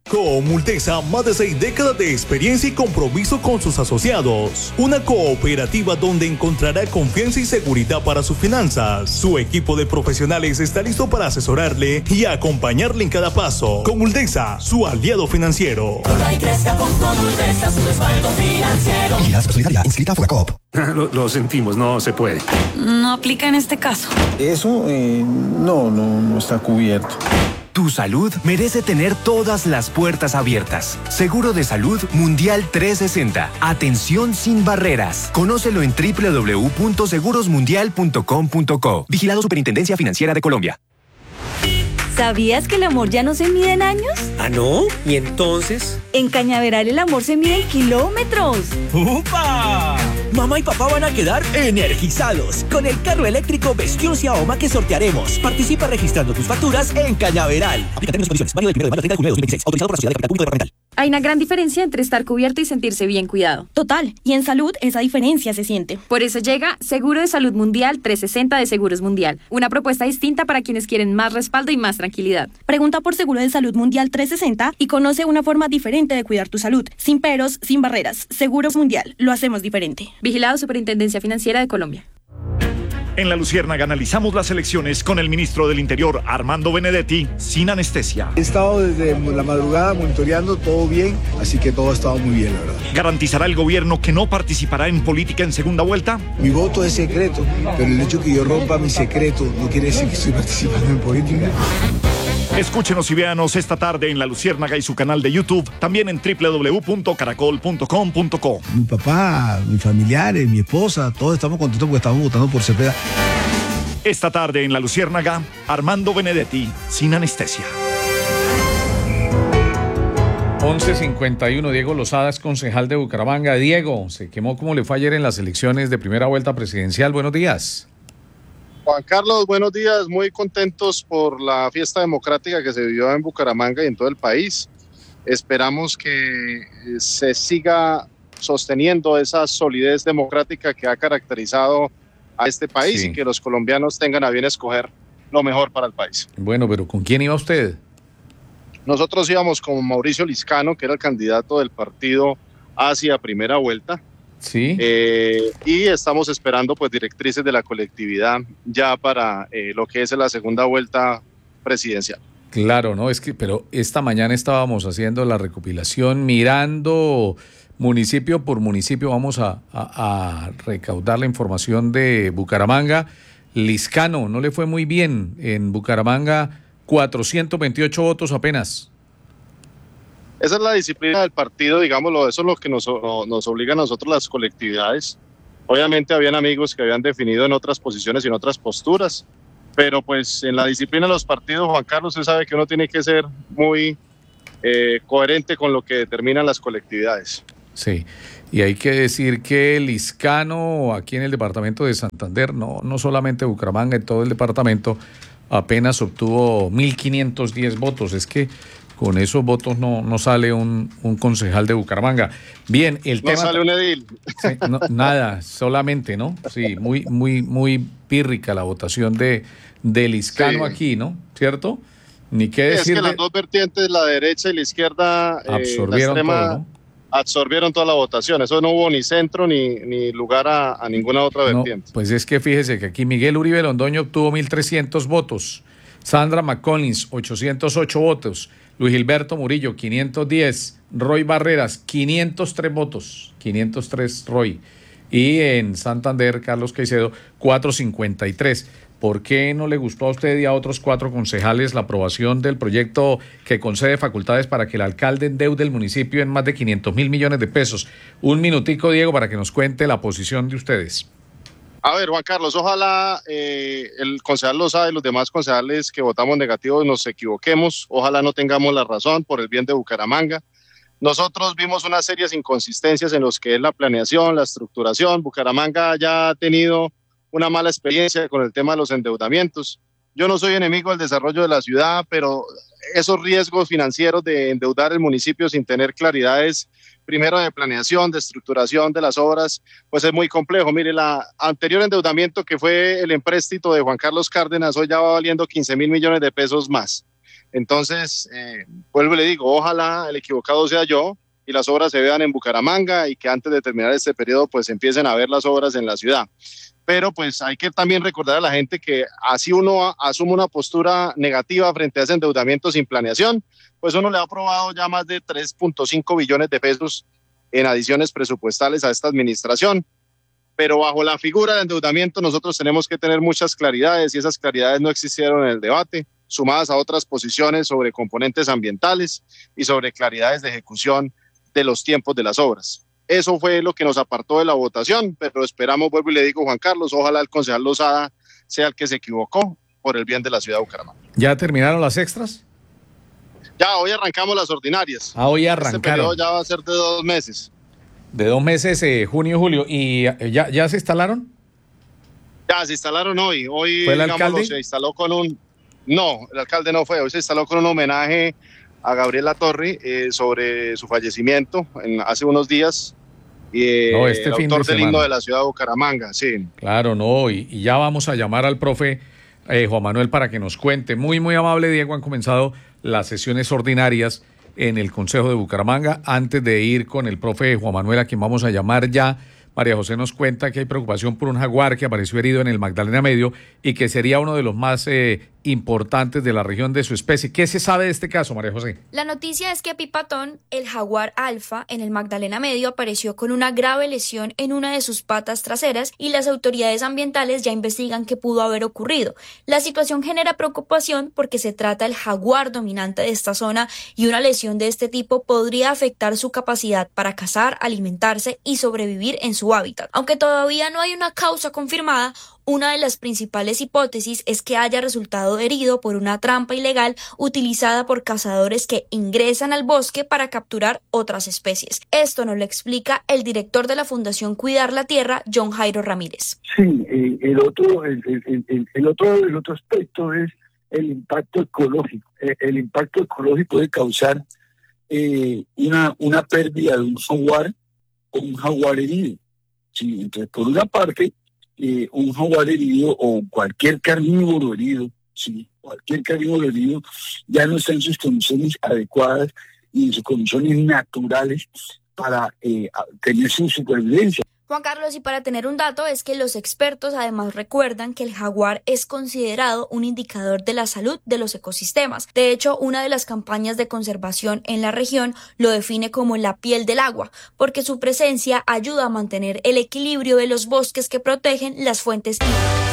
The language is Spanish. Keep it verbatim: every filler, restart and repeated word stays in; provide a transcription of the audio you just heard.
Comultesa, más de seis décadas de experiencia y compromiso con sus asociados. Una cooperativa donde encontrará confianza y seguridad para sus finanzas. Su equipo de profesionales está listo para asesorarle y acompañarle en cada paso. Comultesa, su aliado financiero. Corra y crezca con Comultesa, su respaldo financiero. Vigilado Solidaria, inscrita a Fogacop. Lo, lo sentimos, no se puede. No aplica en este caso. Eso eh, no, no, no está cubierto. Tu salud merece tener todas las puertas abiertas. Seguro de Salud Mundial trescientos sesenta. Atención sin barreras. Conócelo en doble u doble u doble u punto seguros mundial punto com punto co. Vigilado Superintendencia Financiera de Colombia. ¿Sabías que el amor ya no se mide en años? ¿Ah, no? ¿Y entonces? En Cañaveral el amor se mide en kilómetros. ¡Upa! Mamá y papá van a quedar energizados con el carro eléctrico Vestion Xiaoma que sortearemos. Participa registrando tus facturas en Cañaveral. Aplica términos y condiciones. Válido del primero de mayo al treinta de junio de dos mil veintiséis. Autorizado por la Sociedad de Capital Público Departamental. Hay una gran diferencia entre estar cubierto y sentirse bien cuidado. Total. Y en salud esa diferencia se siente. Por eso llega Seguro de Salud Mundial trescientos sesenta de Seguros Mundial. Una propuesta distinta para quienes quieren más respaldo y más tranquilidad. Pregunta por Seguro de Salud Mundial trescientos sesenta y conoce una forma diferente de cuidar tu salud. Sin peros, sin barreras. Seguros Mundial. Lo hacemos diferente. Vigilado Superintendencia Financiera de Colombia. En La Luciérnaga analizamos las elecciones con el ministro del Interior, Armando Benedetti, sin anestesia. He estado desde la madrugada monitoreando todo bien, así que todo ha estado muy bien, la verdad. ¿Garantizará el gobierno que no participará en política en segunda vuelta? Mi voto es secreto, pero el hecho que yo rompa mi secreto no quiere decir que estoy participando en política. Escúchenos y véanos esta tarde en La Luciérnaga y su canal de YouTube, también en doble u doble u doble u punto caracol punto com punto co. Mi papá, mis familiares, mi esposa, todos estamos contentos porque estamos votando por Cepeda. Esta tarde en La Luciérnaga, Armando Benedetti, sin anestesia. once cincuenta y uno, Diego Lozada es concejal de Bucaramanga. Diego, se quemó como le fue ayer en las elecciones de primera vuelta presidencial. Buenos días. Juan Carlos, buenos días. Muy contentos por la fiesta democrática que se vivió en Bucaramanga y en todo el país. Esperamos que se siga sosteniendo esa solidez democrática que ha caracterizado a este país, sí, y que los colombianos tengan a bien escoger lo mejor para el país. Bueno, pero ¿con quién iba usted? Nosotros íbamos con Mauricio Liscano, que era el candidato del partido hacia primera vuelta. Sí. Eh, y estamos esperando pues directrices de la colectividad ya para eh, lo que es la segunda vuelta presidencial. Claro, no, es que, pero esta mañana estábamos haciendo la recopilación, mirando municipio por municipio, vamos a, a, a recaudar la información de Bucaramanga. Liscano, no le fue muy bien en Bucaramanga, cuatrocientos veintiocho votos apenas. Esa es la disciplina del partido, digámoslo, eso es lo que nos, nos obliga a nosotros las colectividades. Obviamente habían amigos que habían definido en otras posiciones y en otras posturas, pero pues en la disciplina de los partidos, Juan Carlos, usted sabe que uno tiene que ser muy eh, coherente con lo que determinan las colectividades. Sí, y hay que decir que Liscano aquí en el departamento de Santander, no, no solamente Bucaramanga, en todo el departamento, apenas obtuvo mil quinientos diez votos. Es que con esos votos no, no sale un, un concejal de Bucaramanga. Bien, el no tema... No sale un edil. Sí, no, nada, solamente, ¿no? Sí, muy, muy, muy pírrica la votación de, de Liscano, sí, aquí, ¿no? ¿Cierto? Ni qué decir. Es que de... las dos vertientes, la derecha y la izquierda, absorbieron eh, la extrema, todo, ¿no? absorbieron toda la votación. Eso no hubo ni centro ni, ni lugar a, a ninguna otra vertiente. No, pues es que fíjese que aquí Miguel Uribe Londoño obtuvo mil trescientos votos, Sandra McCollins ochocientos ocho votos, Luis Gilberto Murillo quinientos diez, Roy Barreras quinientos tres votos, quinientos tres Roy, y en Santander Carlos Caicedo cuatrocientos cincuenta y tres. ¿Por qué no le gustó a usted y a otros cuatro concejales la aprobación del proyecto que concede facultades para que el alcalde endeude el municipio en más de quinientos mil millones de pesos? Un minutico, Diego, para que nos cuente la posición de ustedes. A ver, Juan Carlos, ojalá eh, el concejal Lozada y los demás concejales que votamos negativos nos equivoquemos, ojalá no tengamos la razón por el bien de Bucaramanga. Nosotros vimos una serie de inconsistencias en los que es la planeación, la estructuración. Bucaramanga ya ha tenido una mala experiencia con el tema de los endeudamientos. Yo no soy enemigo del desarrollo de la ciudad, pero esos riesgos financieros de endeudar el municipio sin tener claridades, primero de planeación, de estructuración de las obras, pues es muy complejo. Mire, el anterior endeudamiento que fue el empréstito de Juan Carlos Cárdenas, hoy ya va valiendo quince mil millones de pesos más. Entonces, eh, vuelvo y le digo, ojalá el equivocado sea yo y las obras se vean en Bucaramanga y que antes de terminar este periodo pues empiecen a ver las obras en la ciudad. Pero pues hay que también recordar a la gente que así uno asume una postura negativa frente a ese endeudamiento sin planeación, pues uno le ha aprobado ya más de tres punto cinco billones de pesos en adiciones presupuestales a esta administración. Pero bajo la figura de endeudamiento nosotros tenemos que tener muchas claridades y esas claridades no existieron en el debate, sumadas a otras posiciones sobre componentes ambientales y sobre claridades de ejecución de los tiempos de las obras. Eso fue lo que nos apartó de la votación, pero esperamos, vuelvo y le digo, Juan Carlos, ojalá el concejal Lozada sea el que se equivocó por el bien de la ciudad de Bucaramanga. ¿Ya terminaron las extras? Ya, hoy arrancamos las ordinarias. Ah, hoy arrancaron. Este periodo ya va a ser de dos meses. De dos meses, eh, junio, julio. ¿Y ya, ya se instalaron? Ya, se instalaron hoy. Hoy, ¿Fue el digámoslo, alcalde? se instaló con un... No, el alcalde no fue. Hoy se instaló con un homenaje a Gabriela Torri eh, sobre su fallecimiento en, hace unos días. Y, No, este el fin autor de del himno semana. de la ciudad de Bucaramanga, sí. Claro, no, y, y ya vamos a llamar al profe eh, Juan Manuel para que nos cuente. Muy, muy amable, Diego, han comenzado las sesiones ordinarias en el Consejo de Bucaramanga. Antes de ir con el profe Juan Manuel, a quien vamos a llamar ya, María José nos cuenta que hay preocupación por un jaguar que apareció herido en el Magdalena Medio y que sería uno de los más eh, importantes de la región de su especie. ¿Qué se sabe de este caso, María José? La noticia es que Pipatón, el jaguar alfa, en el Magdalena Medio apareció con una grave lesión en una de sus patas traseras y las autoridades ambientales ya investigan qué pudo haber ocurrido. La situación genera preocupación porque se trata del jaguar dominante de esta zona y una lesión de este tipo podría afectar su capacidad para cazar, alimentarse y sobrevivir en su hábitat. Aunque todavía no hay una causa confirmada, una de las principales hipótesis es que haya resultado herido por una trampa ilegal utilizada por cazadores que ingresan al bosque para capturar otras especies. Esto nos lo explica el director de la Fundación Cuidar la Tierra, John Jairo Ramírez. Sí, eh, el otro, el, el, el, el otro, el otro aspecto es el impacto ecológico. Eh, el impacto ecológico puede causar eh, una, una pérdida de un jaguar o un jaguar herido. Sí, entonces, por una parte, eh, un jaguar herido o cualquier carnívoro herido, sí, cualquier carnívoro herido ya no está en sus condiciones adecuadas y en sus condiciones naturales para eh, tener su supervivencia. Juan Carlos, y para tener un dato, es que los expertos además recuerdan que el jaguar es considerado un indicador de la salud de los ecosistemas. De hecho, una de las campañas de conservación en la región lo define como la piel del agua, porque su presencia ayuda a mantener el equilibrio de los bosques que protegen las fuentes hídricas.